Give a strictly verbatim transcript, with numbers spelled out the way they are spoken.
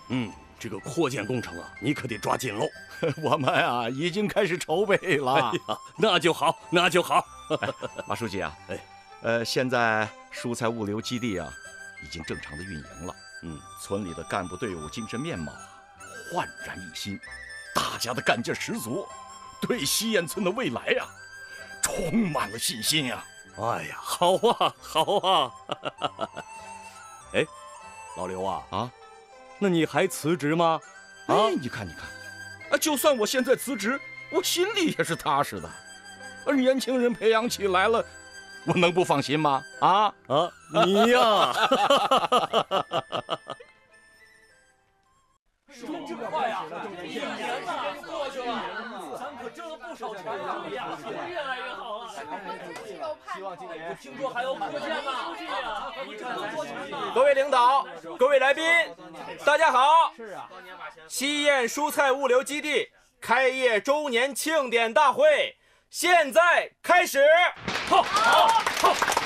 嗯，这个扩建工程啊，你可得抓紧喽。 我们啊，已经开始筹备了。 哎呀，那就好，那就好。 哎，马书记啊， 哎， 呃，现在蔬菜物流基地啊，已经正常的运营了。 嗯， 村里的干部队伍精神面貌啊，焕然一新，大家的干劲十足，对西堰村的未来呀、啊，充满了信心呀、 啊。哎呀，好啊，好啊。哎，老刘啊， 啊， 那你还辞职吗？ 啊，哎，你看，你看，啊，就算我现在辞职，我心里也是踏实的。而年轻人培养起来了，我能不放心吗？啊啊，你呀！ 说这么快呀，一年呐过去了，咱可挣了不少钱了呀，越来越好了。希望今年听说还有扩建呢。 各位领导，各位来宾，大家好！是啊，西堰蔬菜物流基地开业周年庆典大会现在开始。好，好，好。